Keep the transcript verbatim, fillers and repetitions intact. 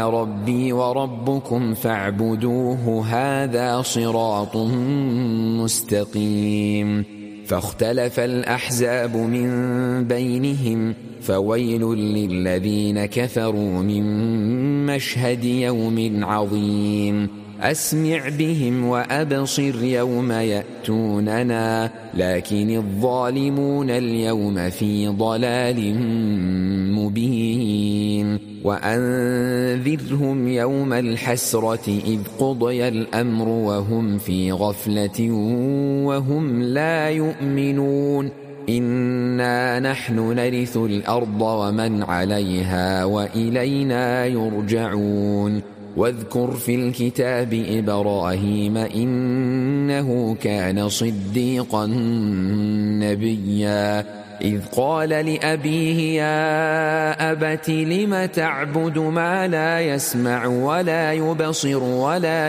ربي وربكم فاعبدوه هذا صراط مستقيم. فاختلف الأحزاب من بينهم فويل للذين كفروا من مشهد يوم عظيم. أسمع بهم وأبصر يوم يأتوننا لكن الظالمون اليوم في ضلال مبين. وأنذرهم يوم الحسرة إذ قضي الأمر وهم في غفلة وهم لا يؤمنون. إنا نحن نرث الأرض ومن عليها وإلينا يرجعون. واذكر في الكتاب إبراهيم إنه كان صديقا نبيا إذ قال لأبيه يا أبت لم تعبد ما لا يسمع ولا يبصر ولا